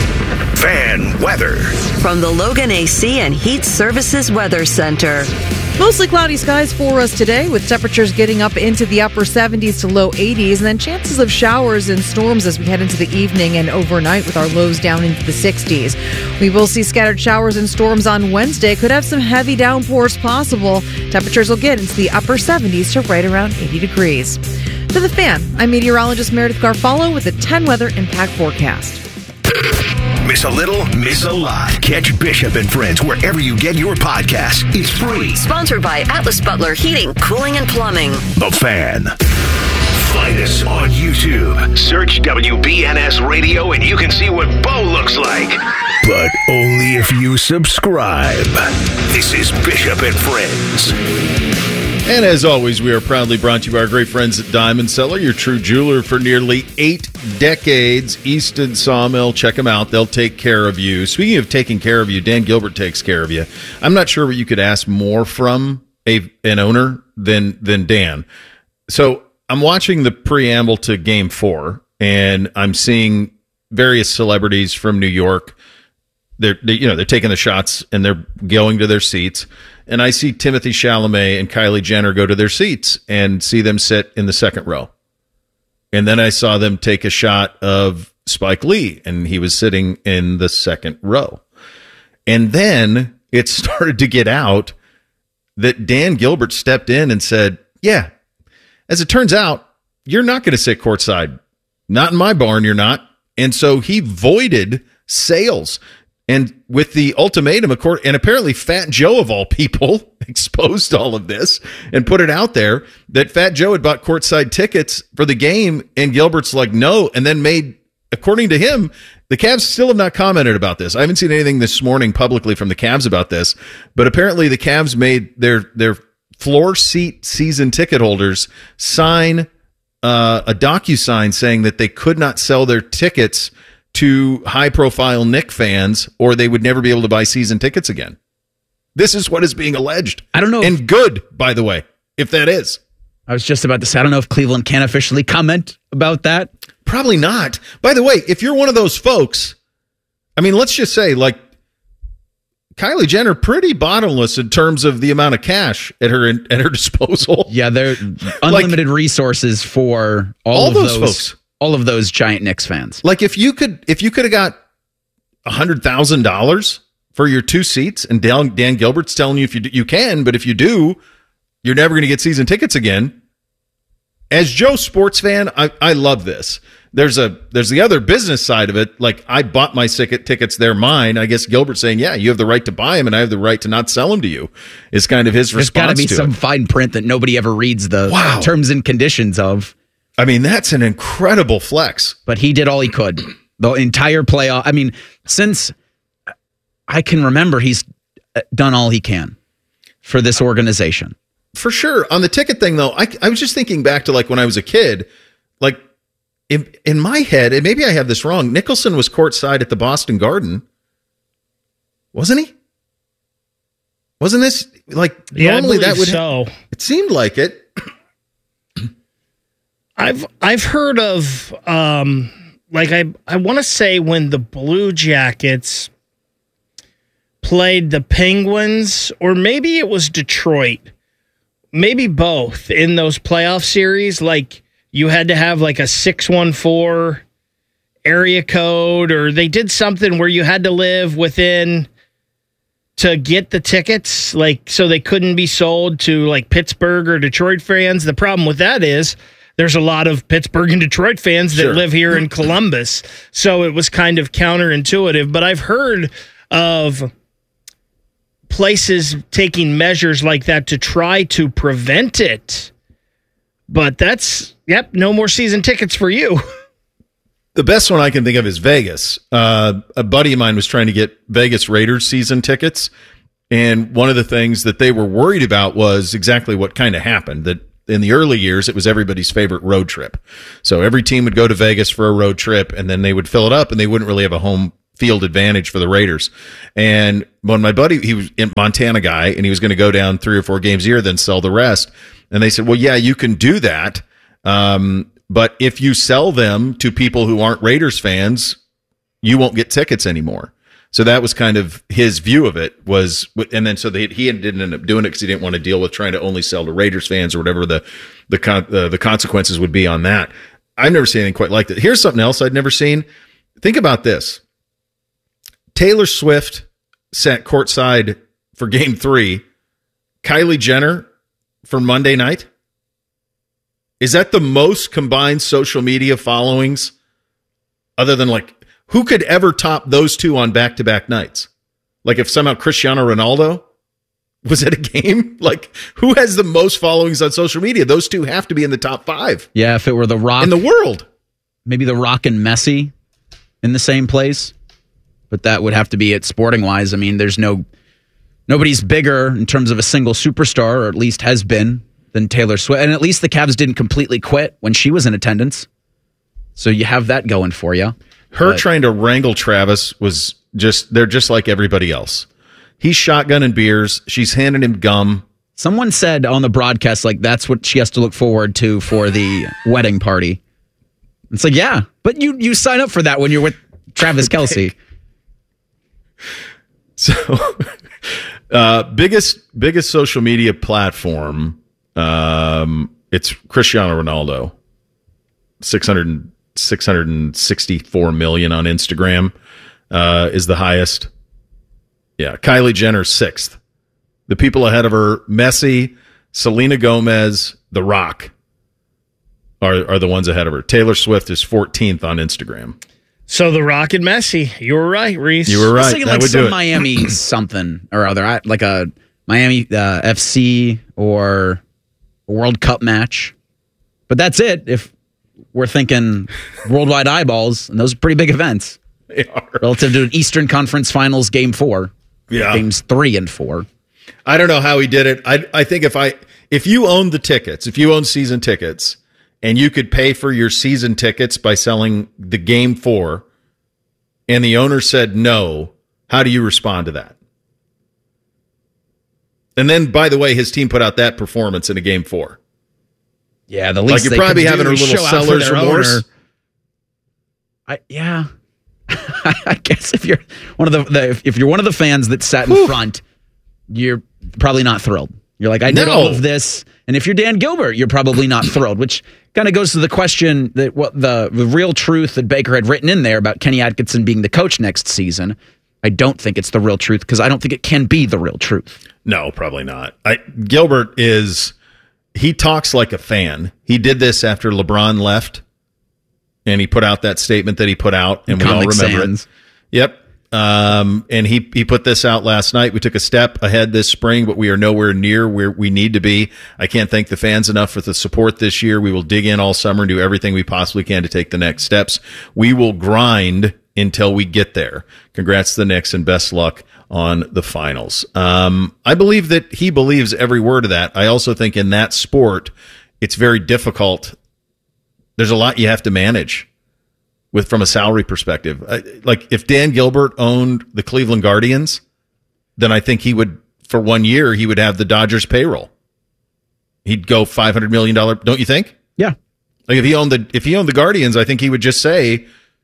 S16: Fan weather.
S17: From the Logan AC and Heat Services Weather Center.
S7: Mostly cloudy skies for us today, with temperatures getting up into the upper 70s to low 80s, and then chances of showers and storms as we head into the evening and overnight with our lows down into the 60s. We will see scattered showers and storms on Wednesday. Could have some heavy downpours possible. Temperatures will get into the upper 70s to right around 80 degrees. For The Fan, I'm meteorologist Meredith Garfalo with the 10 weather impact forecast.
S16: Miss a little, miss a lot. Catch Bishop and Friends wherever you get your podcasts. It's free.
S17: Sponsored by Atlas Butler Heating, Cooling, and Plumbing.
S16: The Fan. Find us on YouTube. Search WBNS Radio and you can see what Bo looks like. But only if you subscribe. This is Bishop and Friends.
S2: And as always, we are proudly brought to you by our great friends at Diamond Cellar, your true jeweler for nearly 8 decades. Easton Sawmill, check them out. They'll take care of you. Speaking of taking care of you, Dan Gilbert takes care of you. I'm not sure what you could ask more from an owner than Dan. So I'm watching the preamble to Game 4, and I'm seeing various celebrities from New York. They're taking the shots, and they're going to their seats. And I see Timothy Chalamet and Kylie Jenner go to their seats and see them sit in the second row. And then I saw them take a shot of Spike Lee, and he was sitting in the second row. And then it started to get out that Dan Gilbert stepped in and said, yeah, as it turns out, you're not going to sit courtside. Not in my barn, you're not. And so he voided sales. And with the ultimatum, and apparently Fat Joe, of all people, exposed all of this and put it out there that Fat Joe had bought courtside tickets for the game, and Gilbert's like, no, and then made, according to him, the Cavs still have not commented about this. I haven't seen anything this morning publicly from the Cavs about this, but apparently the Cavs made their floor seat season ticket holders sign a DocuSign saying that they could not sell their tickets to high-profile Knicks fans, or they would never be able to buy season tickets again. This is what is being alleged.
S18: I don't know.
S2: And good, by the way, if that is.
S18: I was just about to say, I don't know if Cleveland can officially comment about that.
S2: Probably not. By the way, if you're one of those folks, I mean, let's just say, like, Kylie Jenner, pretty bottomless in terms of the amount of cash at her disposal.
S18: Yeah, they're unlimited resources for all of those folks. All of those giant Knicks fans.
S2: Like if you could have got $100,000 for your 2 seats, and Dan Gilbert's telling you if you can, but if you do, you're never going to get season tickets again. As Joe sports fan, I love this. There's the other business side of it. Like, I bought my tickets; they're mine. I guess Gilbert's saying, yeah, you have the right to buy them, and I have the right to not sell them to you. Is kind of his response.
S18: There's got to be some fine print that nobody ever reads the terms and conditions of.
S2: I mean, that's an incredible flex.
S18: But he did all he could. The entire playoff. I mean, since I can remember, he's done all he can for this organization.
S2: For sure. On the ticket thing, though, I was just thinking back to, like, when I was a kid. Like, in my head, and maybe I have this wrong, Nicholson was courtside at the Boston Garden. Wasn't he? Wasn't this, like, normally that would...
S19: So.
S2: It seemed like it.
S19: I've heard of I want to say when the Blue Jackets played the Penguins, or maybe it was Detroit, maybe both in those playoff series. Like, you had to have like a 614 area code, or they did something where you had to live within to get the tickets, like, so they couldn't be sold to like Pittsburgh or Detroit fans. The problem with that is there's a lot of Pittsburgh and Detroit fans that live here in Columbus. So it was kind of counterintuitive, but I've heard of places taking measures like that to try to prevent it. But that's, no more season tickets for you.
S2: The best one I can think of is Vegas. A buddy of mine was trying to get Vegas Raiders season tickets, and one of the things that they were worried about was exactly what kind of happened, that in the early years, it was everybody's favorite road trip. So every team would go to Vegas for a road trip, and then they would fill it up, and they wouldn't really have a home field advantage for the Raiders. And when my buddy, he was a Montana guy, and he was going to go down 3 or 4 games a year, then sell the rest. And they said, well, yeah, you can do that. But if you sell them to people who aren't Raiders fans, you won't get tickets anymore. So that was kind of his view of it was, and then so he didn't end up doing it because he didn't want to deal with trying to only sell to Raiders fans or whatever the consequences would be on that. I've never seen anything quite like that. Here's something else I'd never seen. Think about this. Taylor Swift sat courtside for Game 3. Kylie Jenner for Monday night. Is that the most combined social media followings other than like, who could ever top those two on back-to-back nights? Like if somehow Cristiano Ronaldo was at a game, like who has the most followings on social media? Those two have to be in the top 5.
S18: Yeah, if it were The Rock
S2: in the world,
S18: maybe The Rock and Messi in the same place, but that would have to be it sporting wise. I mean, there's nobody's bigger in terms of a single superstar, or at least has been, than Taylor Swift. And at least the Cavs didn't completely quit when she was in attendance. So you have that going for you.
S2: Her trying to wrangle Travis was they're just like everybody else. He's shotgunning beers. She's handing him gum.
S18: Someone said on the broadcast, like, that's what she has to look forward to for the wedding party. It's like, yeah, but you sign up for that when you're with Travis Kelce.
S2: So, biggest social media platform, it's Cristiano Ronaldo. 664 million on Instagram is the highest. Yeah, Kylie Jenner 6th. The people ahead of her, Messi, Selena Gomez, The Rock, are the ones ahead of her. Taylor Swift is 14th on Instagram.
S19: So The Rock and Messi, you were right, Reese.
S2: You were right.
S18: I was thinking like some Miami something or other, like a Miami FC or a World Cup match. But that's it. If we're thinking worldwide eyeballs, and those are pretty big events.
S2: They are.
S18: Relative to an Eastern Conference Finals Game 4.
S2: Yeah.
S18: Games 3 and 4.
S2: I don't know how he did it. I think if you owned the tickets, if you owned season tickets, and you could pay for your season tickets by selling the Game 4, and the owner said no, how do you respond to that? And then, by the way, his team put out that performance in a Game 4.
S18: Yeah, the least
S2: like you're probably having a little seller's remorse.
S18: Yeah, I guess if you're one of the fans that sat in front, you're probably not thrilled. You're like, I did all of this, and if you're Dan Gilbert, you're probably not thrilled. Which kind of goes to the question that what the real truth that Baker had written in there about Kenny Atkinson being the coach next season. I don't think it's the real truth because I don't think it can be the real truth.
S2: No, probably not. Gilbert he talks like a fan. He did this after LeBron left, and he put out that statement that he put out, and we all remember it. Yep. And he put this out last night. We took a step ahead this spring, but we are nowhere near where we need to be. I can't thank the fans enough for the support this year. We will dig in all summer and do everything we possibly can to take the next steps. We will grind until we get there. Congrats to the Knicks and best luck on the finals. I believe that he believes every word of that. I also think in that sport, it's very difficult. There's a lot you have to manage from a salary perspective. Like if Dan Gilbert owned the Cleveland Guardians, then I think he would, for 1 year, he would have the Dodgers payroll. He'd go $500 million. Don't you think?
S18: Yeah.
S2: Like if he owned the Guardians, I think he would just say,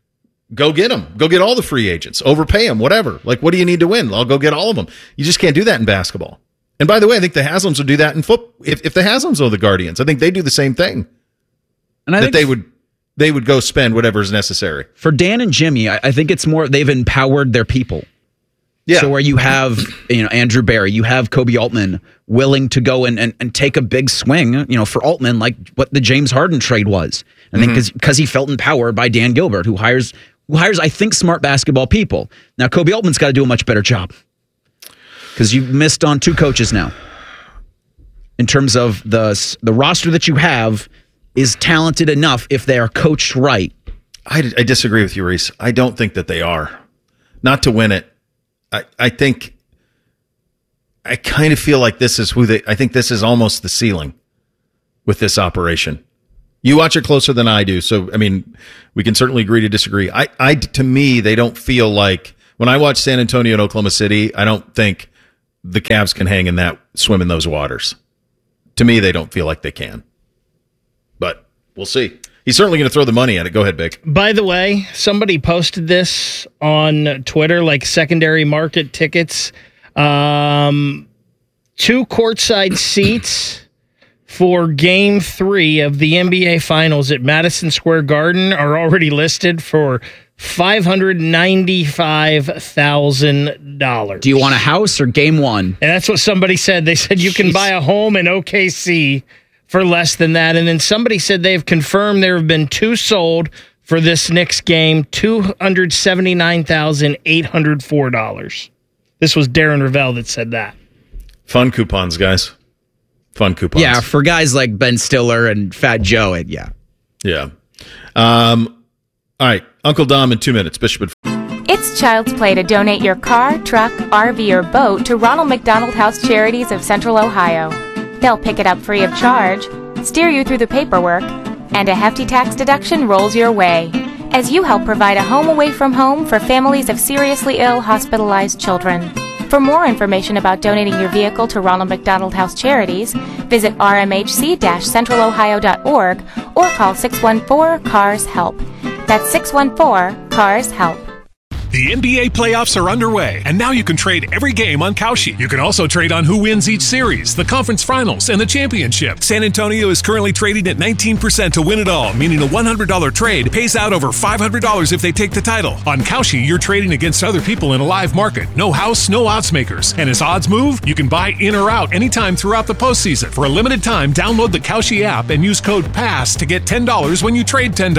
S2: go get them. Go get all the free agents. Overpay them, whatever. Like, what do you need to win? I'll go get all of them. You just can't do that in basketball. And by the way, I think the Haslams would do that in football. If the Haslams are the Guardians, I think they do the same thing. And I think they would go spend whatever is necessary.
S18: For Dan and Jimmy, I think it's more they've empowered their people. Yeah. So where you have, Andrew Barry, you have Kobe Altman willing to go and take a big swing, for Altman, like what the James Harden trade was. I think because he felt empowered by Dan Gilbert, who hires, I think, smart basketball people. Now, Kobe Altman's got to do a much better job because you've missed on 2 coaches now. In terms of the roster that you have is talented enough if they are coached right.
S2: I disagree with you, Reese. I don't think that they are. Not to win it. I think I kind of feel like this is I think this is almost the ceiling with this operation. You watch it closer than I do. So, I mean, we can certainly agree to disagree. To me, they don't feel like when I watch San Antonio and Oklahoma City, I don't think the Cavs can swim in those waters. To me, they don't feel like they can, but we'll see. He's certainly going to throw the money at it. Go ahead, Vic.
S19: By the way, somebody posted this on Twitter, like secondary market tickets. 2 courtside seats for Game 3 of the NBA Finals at Madison Square Garden are already listed for $595,000.
S18: Do you want a house or Game 1?
S19: And that's what somebody said. They said you can buy a home in OKC for less than that. And then somebody said they've confirmed there have been 2 sold for this Knicks game, $279,804. This was Darren Ravel that said that.
S2: Fun coupons, guys. Fun coupons.
S18: Yeah, for guys like Ben Stiller and Fat Joe, yeah.
S2: Yeah. All right, Uncle Dom in 2 minutes. Bishop.
S10: It's child's play to donate your car, truck, RV, or boat to Ronald McDonald House Charities of Central Ohio. They'll pick it up free of charge, steer you through the paperwork, and a hefty tax deduction rolls your way as you help provide a home away from home for families of seriously ill, hospitalized children. For more information about donating your vehicle to Ronald McDonald House Charities, visit rmhc-centralohio.org or call 614-CARS-HELP. That's 614-CARS-HELP.
S12: The NBA playoffs are underway, and now you can trade every game on Kalshi. You can also trade on who wins each series, the conference finals, and the championship. San Antonio is currently trading at 19% to win it all, meaning a $100 trade pays out over $500 if they take the title. On Kalshi, you're trading against other people in a live market. No house, no odds makers. And as odds move, you can buy in or out anytime throughout the postseason. For a limited time, download the Kalshi app and use code PASS to get $10 when you trade $10.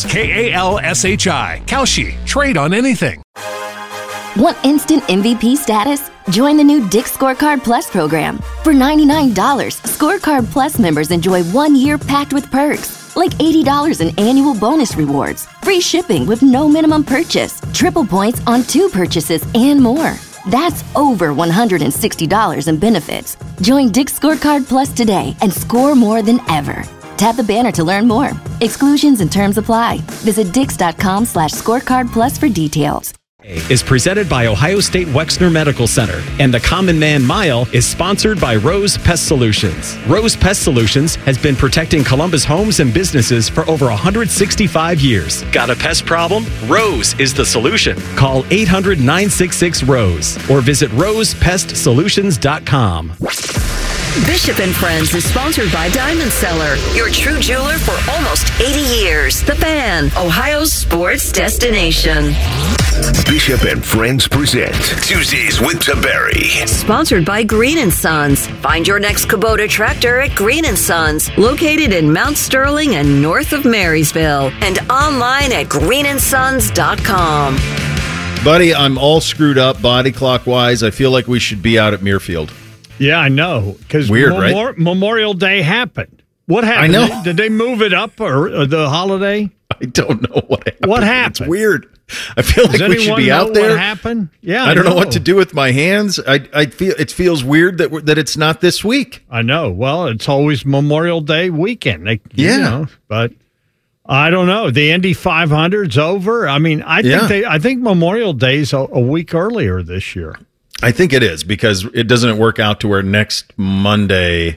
S12: KALSHI. Kalshi. Trade on anything.
S23: Want instant MVP status? Join the new Dick's Scorecard Plus program. For $99, Scorecard Plus members enjoy 1 year packed with perks, like $80 in annual bonus rewards, free shipping with no minimum purchase, triple points on 2 purchases, and more. That's over $160 in benefits. Join Dick's Scorecard Plus today and score more than ever. Tap the banner to learn more. Exclusions and terms apply. Visit dix.com/scorecard plus for details.
S9: Is presented by Ohio State Wexner Medical Center, and the Common Man Mile is sponsored by Rose Pest Solutions. Rose Pest Solutions has been protecting Columbus homes and businesses for over 165 years. Got a pest problem? Rose is the solution. Call 800-966-ROSE or visit rosepestsolutions.com.
S17: Bishop and Friends is sponsored by Diamond Seller, your true jeweler for almost 80 years. The Fan, Ohio's sports destination.
S16: Bishop and Friends present Tuesdays with Taberry.
S17: Sponsored by Green & Sons. Find your next Kubota tractor at Green & Sons, located in Mount Sterling and north of Marysville, and online at greenandsons.com.
S2: Buddy, I'm all screwed up body clock-wise. I feel like we should be out at Muirfield.
S24: Yeah, I know. Because
S2: right?
S24: Memorial Day happened. What happened?
S2: I know.
S24: Did they move it up or the holiday?
S2: I don't know what happened.
S24: What happened?
S2: It's weird. I feel like we should be out there.
S24: What happened? Yeah,
S2: I don't know what to do with my hands. I feel it feels weird that it's not this week.
S24: I know. Well, it's always Memorial Day weekend. But I don't know. The Indy 500's over. I mean, I think Memorial Day's a week earlier this year.
S2: I think it is because it doesn't work out to where next Monday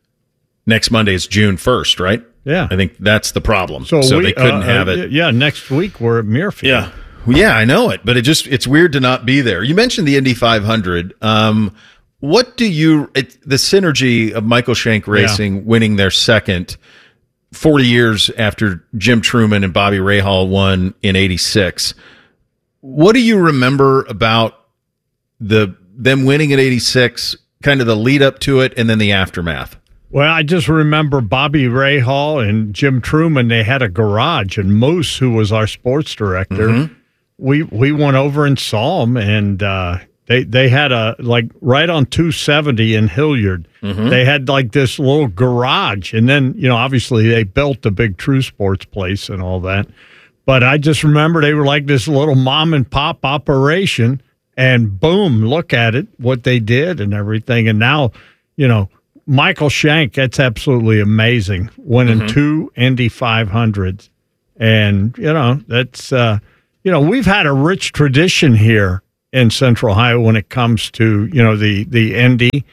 S2: is June 1st, right?
S24: Yeah.
S2: I think that's the problem. So they couldn't have it.
S24: Yeah, next week we're at Muirfield.
S2: Yeah. Yeah, I know it, but it's weird to not be there. You mentioned the Indy 500. What do the synergy of Michael Shank Racing winning their second 40 years after Jim Truman and Bobby Rahal won in 86. What do you remember about them winning in 86, kind of the lead up to it and then the aftermath?
S24: Well, I just remember Bobby Rahal and Jim Truman, they had a garage, and Moose, who was our sports director, we went over and saw them, and they had right on 270 in Hilliard. They had like this little garage, and then, obviously they built the big True Sports place and all that. But I just remember they were like this little mom and pop operation, and boom, look at it, what they did and everything. And now, Michael Shank, that's absolutely amazing, winning 2 Indy 500s. And, that's, we've had a rich tradition here in Central Ohio when it comes to, the Indy.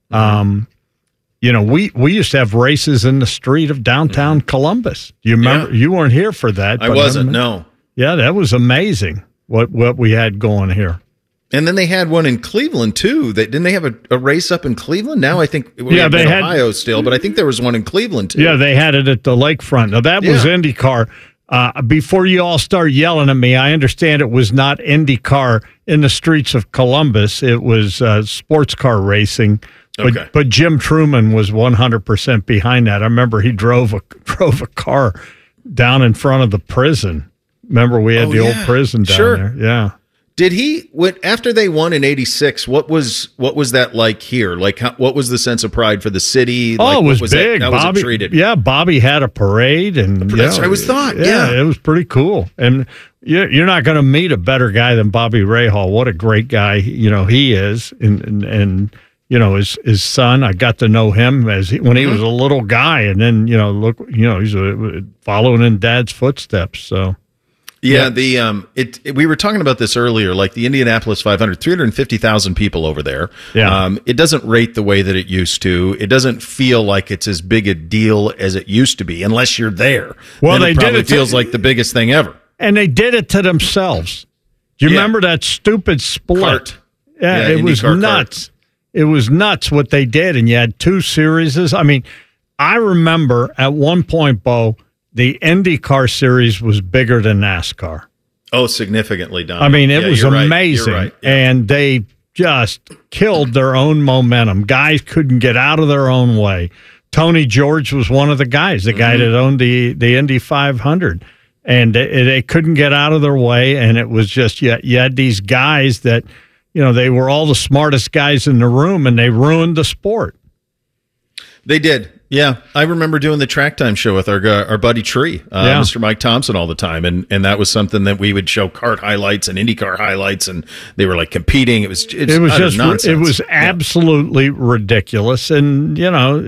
S24: We used to have races in the street of downtown Columbus. You remember? You weren't here for that.
S2: I wasn't, no.
S24: Yeah, that was amazing what we had going here.
S2: And then they had one in Cleveland, too. Didn't they have a race up in Cleveland? Now I think they had Ohio still, but I think there was one in Cleveland, too.
S24: Yeah, they had it at the lakefront. Now, that was IndyCar. Before you all start yelling at me, I understand it was not IndyCar in the streets of Columbus. It was sports car racing. But Jim Truman was 100% behind that. I remember he drove a car down in front of the prison. Remember, we had the old prison down there. Yeah.
S2: Did he, after they won in 86, what was that like here? Like, what was the sense of pride for the city?
S24: It was big.
S2: How was it treated?
S24: Yeah, Bobby had a parade. And
S2: that's what I always thought. Yeah,
S24: it was pretty cool. And you're not going to meet a better guy than Bobby Rahal. What a great guy, he is. And his son, I got to know him when he was a little guy. And then, he's following in Dad's footsteps, so.
S2: Yeah, we were talking about this earlier, like the Indianapolis 500, 350,000 people over there.
S24: Yeah.
S2: It doesn't rate the way that it used to. It doesn't feel like it's as big a deal as it used to be, unless you're there.
S24: Well,
S2: then it probably feels like the biggest thing ever.
S24: And they did it to themselves. Do you remember that stupid split?
S2: Cart.
S24: Yeah, it was nuts. It was nuts what they did, and you had 2 series. I mean, I remember at one point, Bo, the IndyCar series was bigger than NASCAR.
S2: Oh, significantly, Don.
S24: I mean, it was amazing.
S2: Right. Yeah.
S24: And they just killed their own momentum. Guys couldn't get out of their own way. Tony George was one of the guys, the guy that owned the Indy 500. And they couldn't get out of their way. And it was just, you had these guys that, they were all the smartest guys in the room, and they ruined the sport.
S2: They did. Yeah, I remember doing the Track Time show with our buddy Tree, Mr. Mike Thompson, all the time, and that was something that we would show kart highlights and IndyCar highlights, and they were like competing. It was just nonsense.
S24: It was absolutely ridiculous, and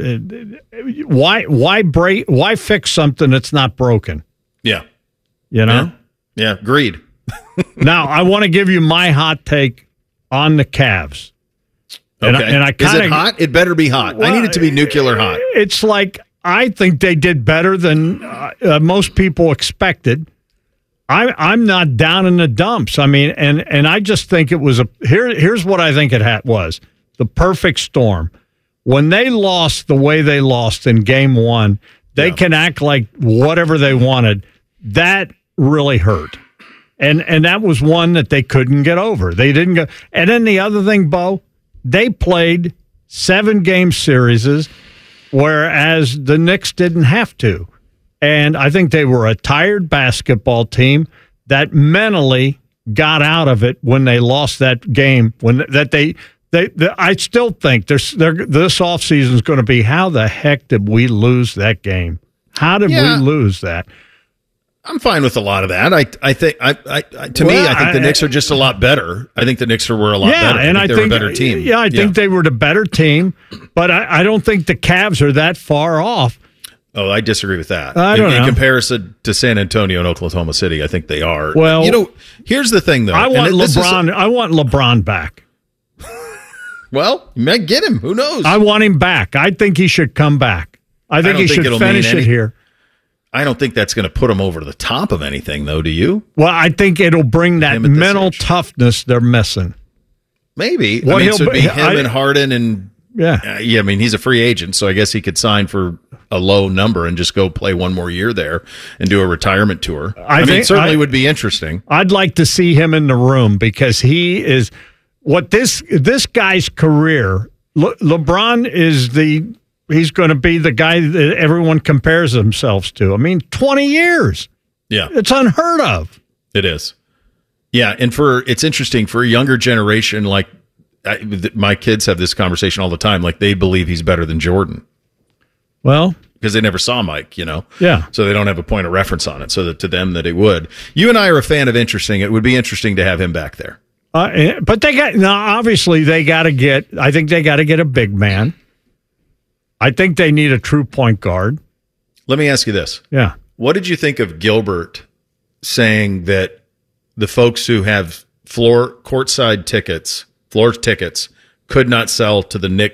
S24: why fix something that's not broken?
S2: Yeah,
S24: yeah,
S2: greed.
S24: Now I want to give you my hot take on the Cavs.
S2: Okay. And I is it hot? It better be hot. I need it to be nuclear hot.
S24: It's like, I think they did better than most people expected. I'm not down in the dumps. I mean, and I just think it was here's what I think it was. The perfect storm. When they lost the way they lost in game 1, they can act like whatever they wanted. That really hurt. And that was one that they couldn't get over. They didn't go. And then the other thing, Bo, they played 7-game series, whereas the Knicks didn't have to. And I think they were a tired basketball team that mentally got out of it when they lost that game. I still think this offseason is going to be, how the heck did we lose that game? How did we lose that?
S2: I'm fine with a lot of that. I think the Knicks are just a lot better. I think the Knicks were a lot better.
S24: And
S2: I think they were a better team.
S24: Yeah, I think they were the better team, but I don't think the Cavs are that far off.
S2: Oh, I disagree with that.
S24: In
S2: comparison to San Antonio and Oklahoma City, I think they are.
S24: Well,
S2: here's the thing, though.
S24: I want LeBron back.
S2: Well, you might get him. Who knows?
S24: I want him back. I think he should come back. I think he should finish it here.
S2: I don't think that's going to put him over the top of anything, though. Do you?
S24: Well, I think it'll bring that mental toughness they're missing.
S2: Maybe.
S24: Well,
S2: so it'd be him and Harden and
S24: yeah.
S2: I mean, he's a free agent, so I guess he could sign for a low number and just go play one more year there and do a retirement tour. I mean, it certainly would be interesting.
S24: I'd like to see him in the room because he is what this guy's career. LeBron is he's going to be the guy that everyone compares themselves to. I mean, 20 years.
S2: Yeah.
S24: It's unheard of.
S2: It is. Yeah, and it's interesting for a younger generation, like my kids have this conversation all the time, like they believe he's better than Jordan.
S24: Well,
S2: because they never saw Mike,
S24: Yeah.
S2: So they don't have a point of reference on it. So that to them that it would. You and I are a fan of interesting. It would be interesting to have him back there.
S24: But obviously they got to get a big man. I think they need a true point guard.
S2: Let me ask you this.
S24: Yeah.
S2: What did you think of Gilbert saying that the folks who have floor tickets could not sell to the